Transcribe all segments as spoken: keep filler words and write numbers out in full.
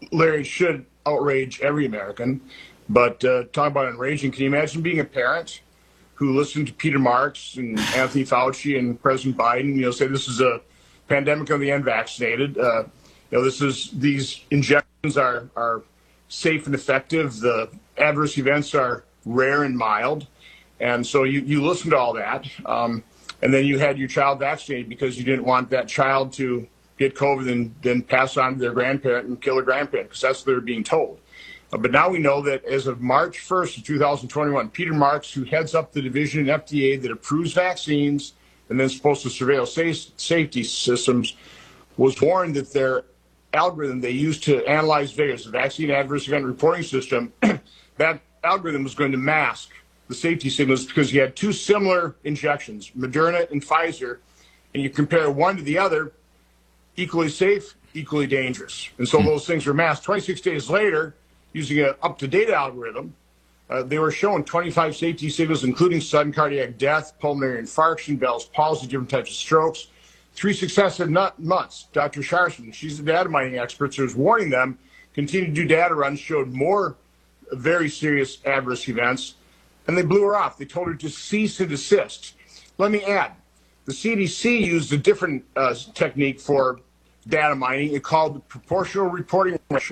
Larry, should outrage every American. But uh, talking about enraging, can you imagine being a parent who listened to Peter Marks and Anthony Fauci and President Biden, you know, say this is a pandemic of the unvaccinated? Uh, you know, this is these injections are are safe and effective. The adverse events are rare and mild, and so you you listen to all that, um, and then you had your child vaccinated because you didn't want that child to get COVID and then pass on to their grandparent and kill their grandparent, because that's what they're being told. Uh, but now we know that as of March first of two thousand twenty-one, Peter Marks, who heads up the division in F D A that approves vaccines and then is supposed to surveil sa- safety systems, was warned that their algorithm they used to analyze VAERS, the Vaccine Adverse Event Reporting System, that algorithm was going to mask the safety signals because you had two similar injections, Moderna and Pfizer, and you compare one to the other, equally safe, equally dangerous. And so those things were masked. twenty-six days later, using an up-to-date algorithm, uh, they were showing twenty-five safety signals, including sudden cardiac death, pulmonary infarction, Bell's palsy, different types of strokes. Three successive months. Doctor Sharson, she's the data mining expert, so was warning them, continued to do data runs, showed more very serious adverse events, and they blew her off. They told her to cease and desist. Let me add, the C D C used a different uh, technique for data mining. It called the proportional reporting ratio.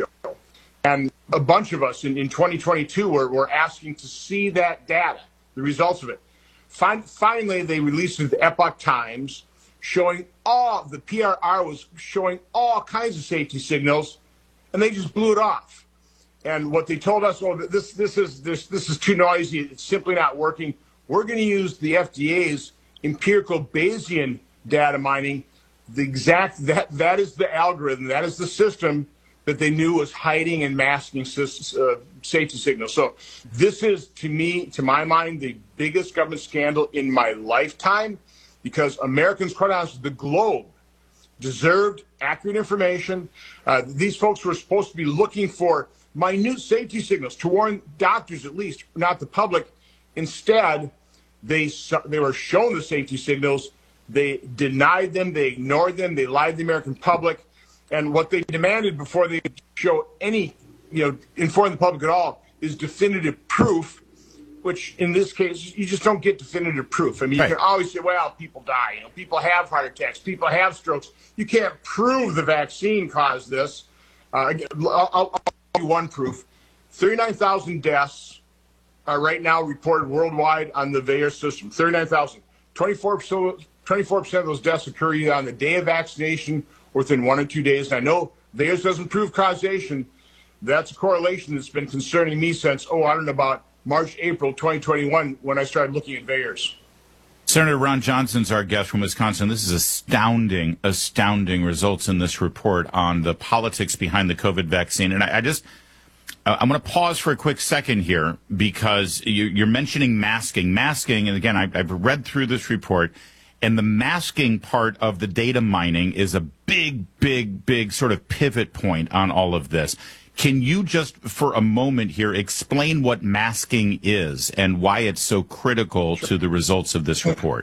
And a bunch of us in, in twenty twenty-two were, were asking to see that data, the results of it. Fin- finally, they released it at the Epoch Times, showing all, the P R R was showing all kinds of safety signals, and they just blew it off. And what they told us, oh, this, this, is, this, this is too noisy, it's simply not working. We're going to use the F D A's empirical Bayesian data mining. The exact, that, that is the algorithm, that is the system that they knew was hiding and masking uh, safety signals. So this is, to me, to my mind, the biggest government scandal in my lifetime, because Americans, quite honestly, the globe deserved accurate information. Uh, these folks were supposed to be looking for minute safety signals to warn doctors, at least, not the public. Instead, they they were shown the safety signals. They denied them. They ignored them. They lied to the American public. And what they demanded before they show any, you know, inform the public at all is definitive proof, which in this case, you just don't get definitive proof. I mean, right. You can always say, well, people die. You know, people have heart attacks. People have strokes. You can't prove the vaccine caused this. Uh, I'll, I'll give you one proof. thirty-nine thousand deaths are right now reported worldwide on the VAERS system. thirty-nine thousand. twenty-four percent, twenty-four percent of those deaths occur either on the day of vaccination or within one or two days. And I know VAERS doesn't prove causation. That's a correlation that's been concerning me since, oh, I don't know, about March, April twenty twenty-one, when I started looking at VAERS. Senator Ron Johnson's our guest from Wisconsin. This is astounding, astounding results in this report on the politics behind the COVID vaccine. And I, I just, I'm going to pause for a quick second here, because you, you're mentioning masking. Masking, and again, I, I've read through this report, and the masking part of the data mining is a big, big, big sort of pivot point on all of this. Can you just, for a moment here, explain what masking is and why it's so critical sure. to the results of this report?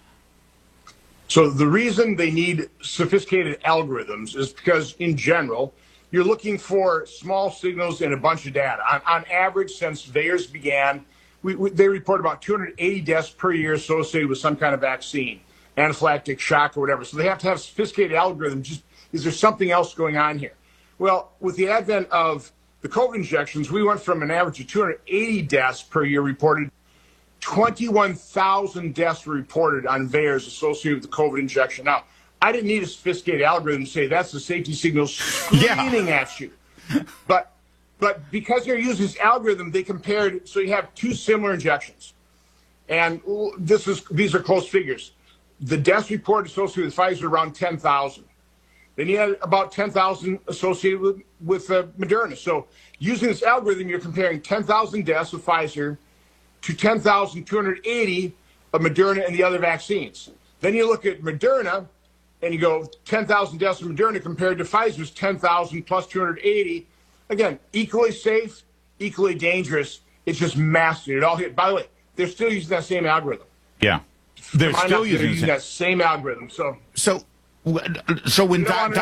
So the reason they need sophisticated algorithms is because, in general, you're looking for small signals in a bunch of data. On, on average, since VAERS began, we, we, they report about two hundred eighty deaths per year associated with some kind of vaccine, anaphylactic shock or whatever. So they have to have sophisticated algorithms. Just, is there something else going on here? Well, with the advent of the COVID injections, we went from an average of two hundred eighty deaths per year reported. twenty-one thousand deaths were reported on VAERS associated with the COVID injection. Now, I didn't need a sophisticated algorithm to say that's the safety signal screaming yeah. at you. But but because they're using this algorithm, they compared, so you have two similar injections. And this is these are close figures. The deaths reported associated with Pfizer around ten thousand. Then you had about ten thousand associated with, with uh, Moderna. So using this algorithm, you're comparing ten thousand deaths of Pfizer to ten thousand two hundred eighty of Moderna and the other vaccines. Then you look at Moderna, and you go ten thousand deaths of Moderna compared to Pfizer's ten thousand plus two hundred eighty. Again, equally safe, equally dangerous. It's just massive. It all hit. By the way, they're still using that same algorithm. Yeah, they're still using, using, they're using that same algorithm. So, so, so when you know,